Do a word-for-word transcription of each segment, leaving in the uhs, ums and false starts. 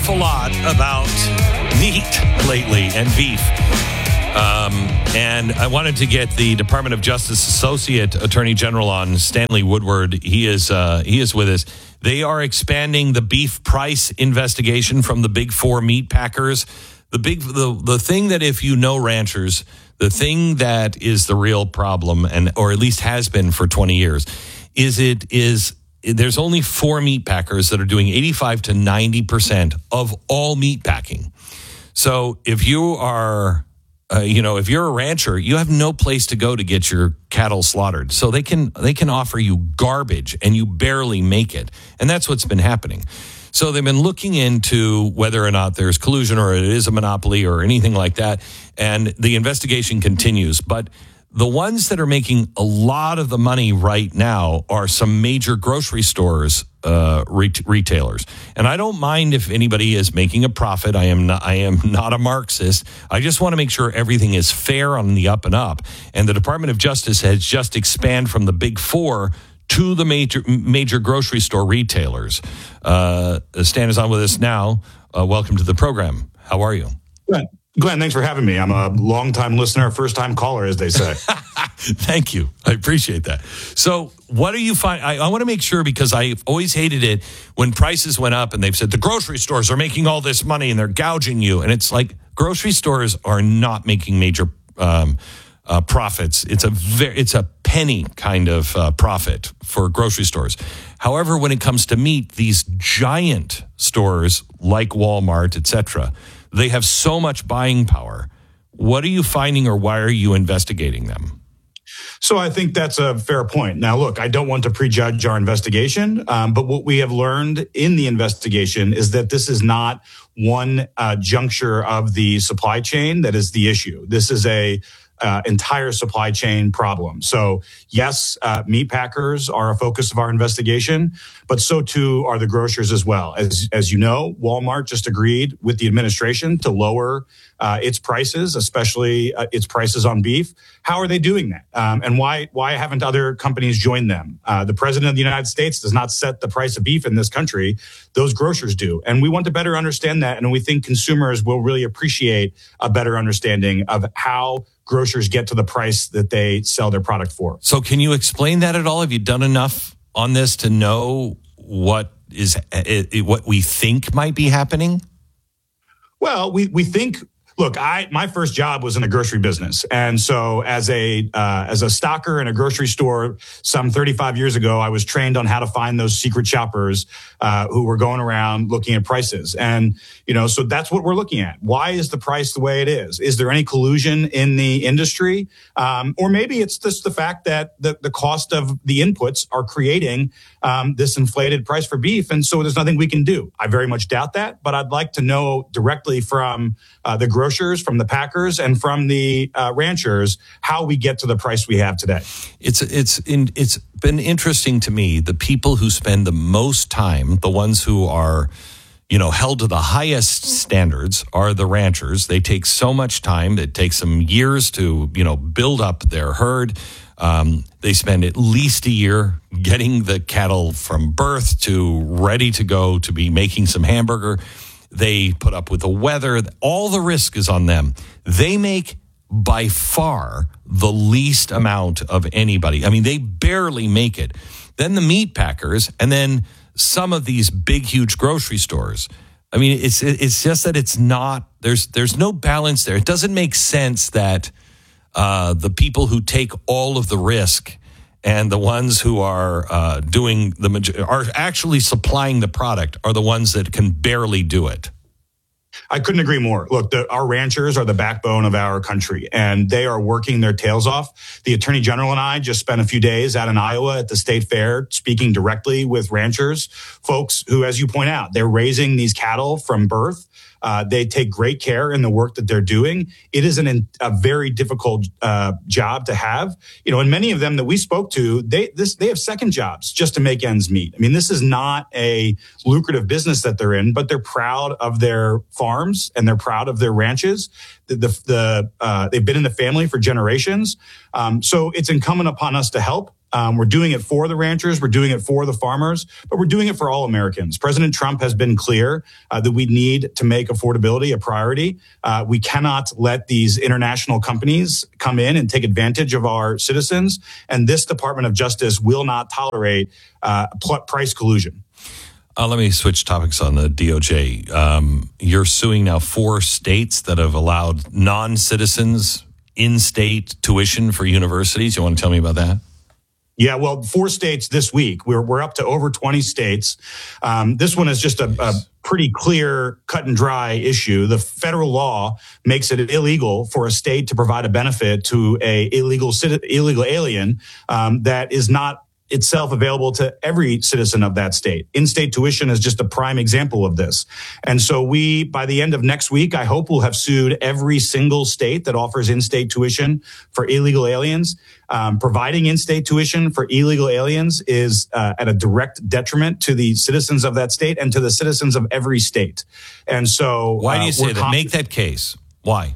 awful lot about meat lately and beef. Um, and I wanted to get the Department of Justice Associate Attorney General on, Stanley Woodward. He is uh, he is with us. They are expanding the beef price investigation from the big four meat packers. The big the the thing that, if you know ranchers, the thing that is the real problem, and or at least has been for twenty years, is it is there's only four meat packers that are doing eighty-five to ninety percent of all meat packing. So if you are Uh, you know, if you're a rancher, you have no place to go to get your cattle slaughtered. So they can they can offer you garbage and you barely make it. And that's what's been happening. So they've been looking into whether or not there's collusion or it is a monopoly or anything like that. And the investigation continues. But the ones that are making a lot of the money right now are some major grocery stores, uh, re- retailers. And I don't mind if anybody is making a profit. I am not, I am not a Marxist. I just want to make sure everything is fair on the up and up. And the Department of Justice has just expanded from the big four to the major major grocery store retailers. Uh, Stan is on with us now. Uh, welcome to the program. How are you? Good. Glenn, thanks for having me. I'm a long-time listener, first-time caller, as they say. Thank you. I appreciate that. So what do you find? I, I want to make sure, because I've always hated it when prices went up and they've said the grocery stores are making all this money and they're gouging you. And it's like, grocery stores are not making major um, uh, profits. It's a very, it's a penny kind of uh, profit for grocery stores. However, when it comes to meat, these giant stores like Walmart, et cetera, they have so much buying power. What are you finding, or why are you investigating them? So I think that's a fair point. Now, look, I don't want to prejudge our investigation, um, but what we have learned in the investigation is that this is not one uh, juncture of the supply chain that is the issue. This is a Uh, entire supply chain problem. So yes, uh, meat packers are a focus of our investigation, but so too are the grocers as well. As as you know, Walmart just agreed with the administration to lower uh, its prices, especially uh, its prices on beef. How are they doing that? Um, and why why haven't other companies joined them? Uh, the president of the United States does not set the price of beef in this country. Those grocers do. And we want to better understand that. And we think consumers will really appreciate a better understanding of how grocers get to the price that they sell their product for. So can you explain that at all? Have you done enough on this to know what is what we think might be happening? Well, we, we think, look, I my first job was in a grocery business. And so as a uh, as a stocker in a grocery store some thirty-five years ago, I was trained on how to find those secret shoppers uh, who were going around looking at prices. And, you know, so that's what we're looking at. Why is the price the way it is? Is there any collusion in the industry? Um, or maybe it's just the fact that the, the cost of the inputs are creating um, this inflated price for beef. And so there's nothing we can do. I very much doubt that, but I'd like to know directly from uh, the grocers, from the packers, and from the uh, ranchers how we get to the price we have today. It's it's in, it's been interesting to me, the people who spend the most time, the ones who are, you know, held to the highest standards, are the ranchers. They take so much time. It takes them years to, you know, build up their herd. Um, they spend at least a year getting the cattle from birth to ready to go to be making some hamburger. They put up with the weather. All the risk is on them. They make by far the least amount of anybody. I mean, they barely make it. Then the meat packers, and then some of these big, huge grocery stores. I mean, it's it's just that it's not, there's there's no balance there. It doesn't make sense that uh, the people who take all of the risk and the ones who are uh, doing the are actually supplying the product are the ones that can barely do it. I couldn't agree more. Look, the, our ranchers are the backbone of our country, and they are working their tails off. The Attorney General and I just spent a few days out in Iowa at the state fair speaking directly with ranchers, folks who, as you point out, they're raising these cattle from birth. Uh, they take great care in the work that they're doing. It is an, a very difficult uh, job to have. You know, and many of them that we spoke to, they this they have second jobs just to make ends meet. I mean, this is not a lucrative business that they're in, but they're proud of their farms and they're proud of their ranches. The, the, the uh, they've been in the family for generations. Um, so it's incumbent upon us to help. Um, we're doing it for the ranchers. We're doing it for the farmers, but we're doing it for all Americans. President Trump has been clear uh, that we need to make affordability a priority. Uh, we cannot let these international companies come in and take advantage of our citizens. And this Department of Justice will not tolerate uh, price collusion. Uh, let me switch topics on the D O J. Um, you're suing now four states that have allowed non-citizens in-state tuition for universities. You want to tell me about that? Yeah, well, four states this week. We're we're up to over twenty states. Um, this one is just a, a pretty clear, cut and dry issue. The federal law makes it illegal for a state to provide a benefit to a illegal illegal alien um, that is not itself available to every citizen of that state. In-state tuition is just a prime example of this. And so we, by the end of next week, I hope we'll have sued every single state that offers in-state tuition for illegal aliens. Um, providing in-state tuition for illegal aliens is uh, at a direct detriment to the citizens of that state and to the citizens of every state. And so why do you uh, say that? Con- Make that case. Why?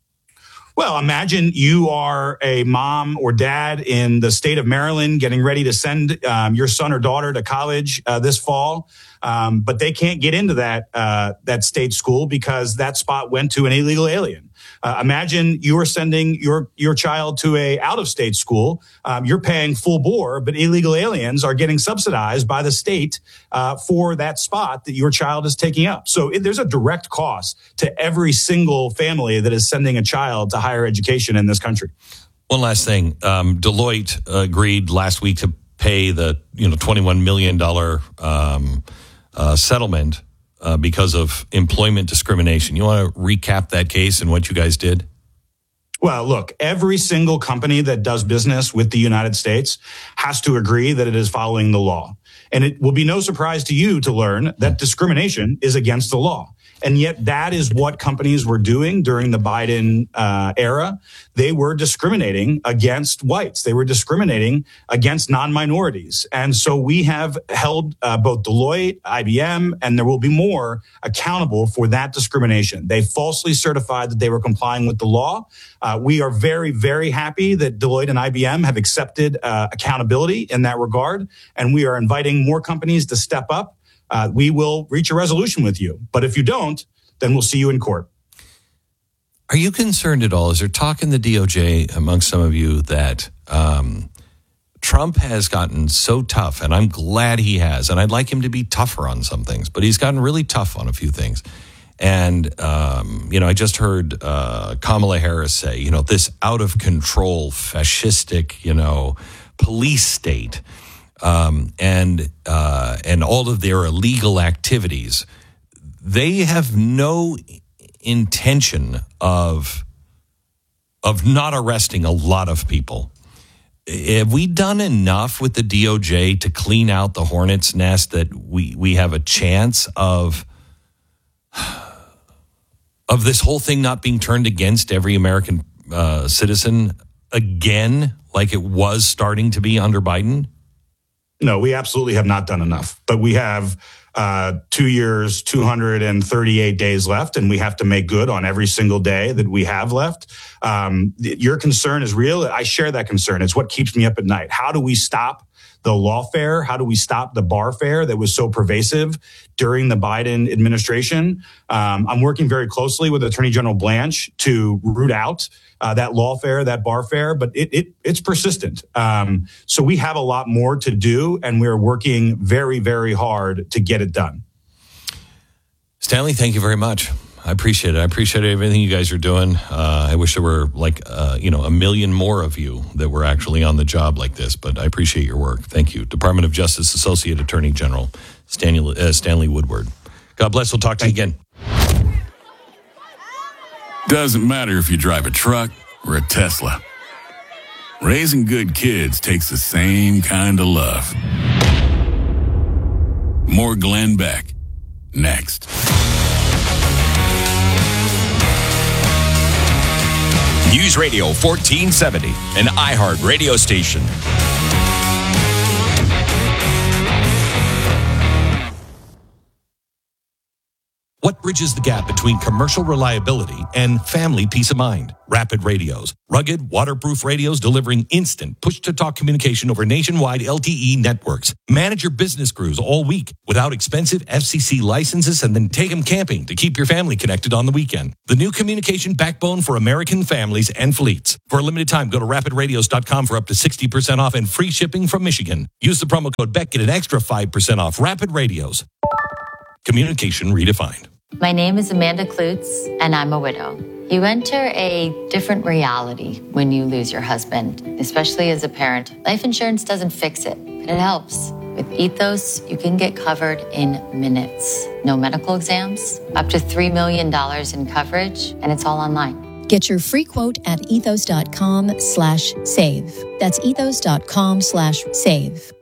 Well, imagine you are a mom or dad in the state of Maryland getting ready to send um, your son or daughter to college uh, this fall, um, but they can't get into that uh, that state school because that spot went to an illegal alien. Uh, imagine you are sending your your child to a out-of-state school. Um, you're paying full bore, but illegal aliens are getting subsidized by the state uh, for that spot that your child is taking up. So it, there's a direct cost to every single family that is sending a child to higher education in this country. One last thing. Um, Deloitte agreed last week to pay the you know twenty-one million dollars um, uh, settlement Uh, because of employment discrimination. You want to recap that case and what you guys did? Well, look, every single company that does business with the United States has to agree that it is following the law. And it will be no surprise to you to learn that discrimination is against the law. And yet that is what companies were doing during the Biden uh, era. They were discriminating against whites. They were discriminating against non-minorities. And so we have held uh, both Deloitte, I B M, and there will be more accountable for that discrimination. They falsely certified that they were complying with the law. Uh, we are very, very happy that Deloitte and I B M have accepted uh, accountability in that regard. And we are inviting more companies to step up. Uh, we will reach a resolution with you. But if you don't, then we'll see you in court. Are you concerned at all? Is there talk in the D O J amongst some of you that um, Trump has gotten so tough, and I'm glad he has, and I'd like him to be tougher on some things, but he's gotten really tough on a few things. And, um, you know, I just heard uh, Kamala Harris say, you know, this out of control, fascistic, you know, police state. Um, and uh, and all of their illegal activities, they have no intention of of not arresting a lot of people. Have we done enough with the D O J to clean out the hornet's nest that we, we have a chance of of this whole thing not being turned against every American uh, citizen again, like it was starting to be under Biden? No, we absolutely have not done enough. But we have uh, two years, two hundred thirty-eight days left, and we have to make good on every single day that we have left. Um, your concern is real. I share that concern. It's what keeps me up at night. How do we stop the lawfare? How do we stop the barfare that was so pervasive during the Biden administration? Um, I'm working very closely with Attorney General Blanche to root out uh, that lawfare, that barfare, but it, it it's persistent. Um, so we have a lot more to do, and we're working very, very hard to get it done. Stanley, thank you very much. I appreciate it. I appreciate everything you guys are doing. Uh, I wish there were like, uh, you know, a million more of you that were actually on the job like this, but I appreciate your work. Thank you. Department of Justice Associate Attorney General Stanley, uh, Stanley Woodward. God bless. We'll talk to you again. Doesn't matter if you drive a truck or a Tesla. Raising good kids takes the same kind of love. More Glenn Beck. Next. News Radio fourteen seventy, an iHeart radio station. What bridges the gap between commercial reliability and family peace of mind. Rapid Radios, rugged, waterproof radios delivering instant push-to-talk communication over nationwide L T E networks. Manage your business crews all week without expensive F C C licenses, and then take them camping to keep your family connected on the weekend. The new communication backbone for American families and fleets. For a limited time, go to rapid radios dot com for up to sixty percent off and free shipping from Michigan. Use the promo code B E C, get an extra five percent off. Rapid Radios. Communication redefined. My name is Amanda Klutz, and I'm a widow. You enter a different reality when you lose your husband, especially as a parent. Life insurance doesn't fix it, but it helps. With Ethos, you can get covered in minutes. No medical exams, up to three million dollars in coverage, and it's all online. Get your free quote at ethos.com slash save. That's ethos.com slash save.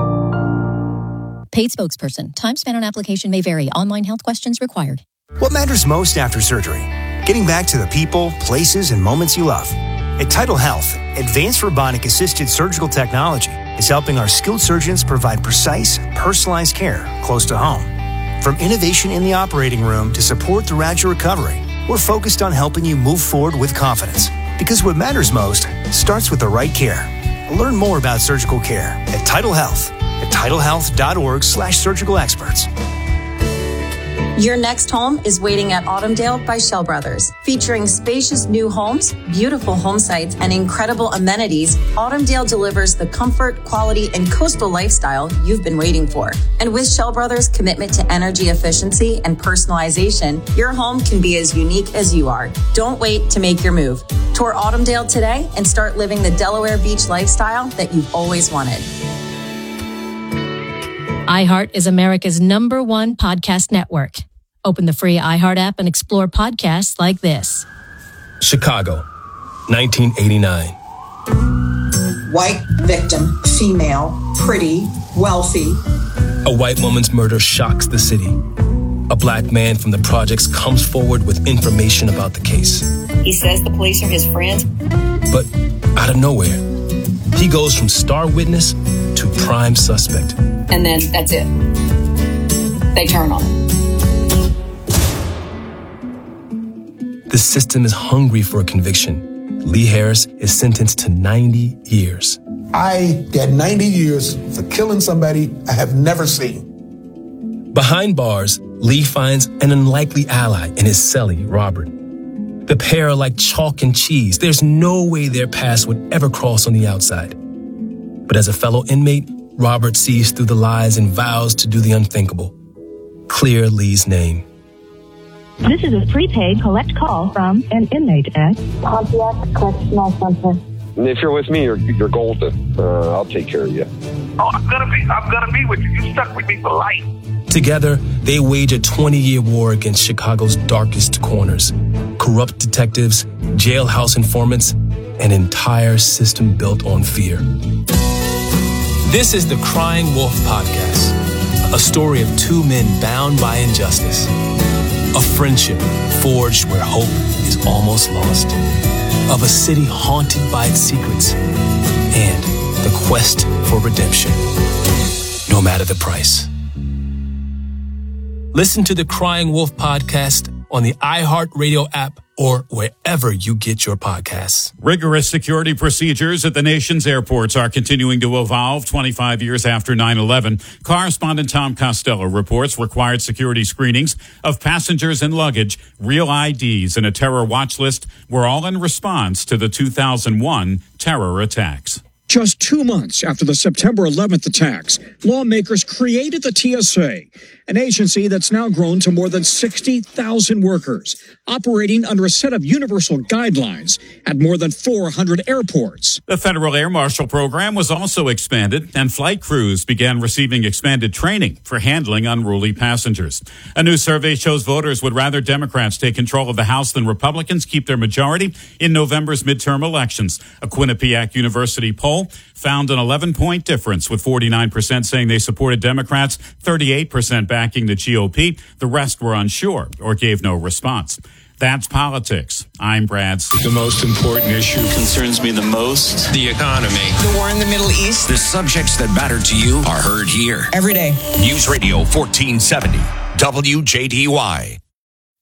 Paid spokesperson. Time spent on application may vary. Online health questions required. What matters most after surgery? Getting back to the people, places, and moments you love. At Tidal Health, advanced robotic-assisted surgical technology is helping our skilled surgeons provide precise, personalized care close to home. From innovation in the operating room to support throughout your recovery, we're focused on helping you move forward with confidence. Because what matters most starts with the right care. Learn more about surgical care at Tidal Health at tidal health dot org slash surgical experts. Your next home is waiting at Autumndale by Shell Brothers. Featuring spacious new homes, beautiful home sites, and incredible amenities, Autumndale delivers the comfort, quality, and coastal lifestyle you've been waiting for. And with Shell Brothers' commitment to energy efficiency and personalization, your home can be as unique as you are. Don't wait to make your move. Tour Autumndale today and start living the Delaware Beach lifestyle that you've always wanted. iHeart is America's number one podcast network. Open the free iHeart app and explore podcasts like this. Chicago, nineteen eighty-nine. White victim, female, pretty, wealthy. A white woman's murder shocks the city. A black man from the projects comes forward with information about the case. He says the police are his friends. But out of nowhere, he goes from star witness to prime suspect. And then that's it. They turn on him. The system is hungry for a conviction. Lee Harris is sentenced to ninety years. I got ninety years for killing somebody I have never seen. Behind bars, Lee finds an unlikely ally in his cellie, Robert. The pair are like chalk and cheese. There's no way their paths would ever cross on the outside. But as a fellow inmate, Robert sees through the lies and vows to do the unthinkable. Clear Lee's name. This is a prepaid collect call from an inmate at Pontiac Correctional Center. If you're with me, you're, you're golden. Uh, I'll take care of you. Oh, I'm gonna be, I'm gonna be with you. You stuck with me for life. Together, they wage a twenty-year war against Chicago's darkest corners. Corrupt detectives, jailhouse informants, an entire system built on fear. This is the Crying Wolf Podcast, a story of two men bound by injustice, a friendship forged where hope is almost lost, of a city haunted by its secrets, and the quest for redemption, no matter the price. Listen to the Crying Wolf Podcast on the iHeartRadio app or wherever you get your podcasts. Rigorous security procedures at the nation's airports are continuing to evolve twenty-five years after nine eleven. Correspondent Tom Costello reports required security screenings of passengers and luggage, real I Ds, and a terror watch list were all in response to the two thousand one terror attacks. Just two months after the September eleventh attacks, lawmakers created the T S A, an agency that's now grown to more than sixty thousand workers, operating under a set of universal guidelines at more than four hundred airports. The Federal Air Marshal Program was also expanded, and flight crews began receiving expanded training for handling unruly passengers. A new survey shows voters would rather Democrats take control of the House than Republicans keep their majority in November's midterm elections. A Quinnipiac University poll found an eleven-point difference, with forty-nine percent saying they supported Democrats, thirty-eight percent backing the G O P. The rest were unsure or gave no response. That's politics. I'm Brad. The most important issue concerns me the most. The economy. The war in the Middle East. The subjects that matter to you are heard here. Every day. News Radio fourteen seventy, W J D Y.